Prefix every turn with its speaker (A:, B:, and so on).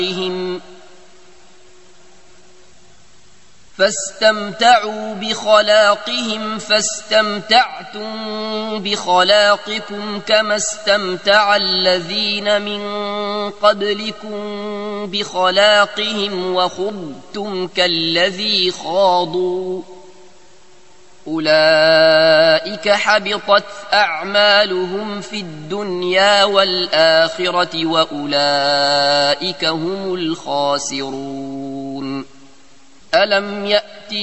A: فاستمتعوا بخلاقهم فاستمتعتم بخلاقكم كما استمتع الذين من قبلكم بخلاقهم وخضتم كالذي خاضوا أولئك حبطت أعمالهم في الدنيا والآخرة وأولئك هم الخاسرون. ألم يأت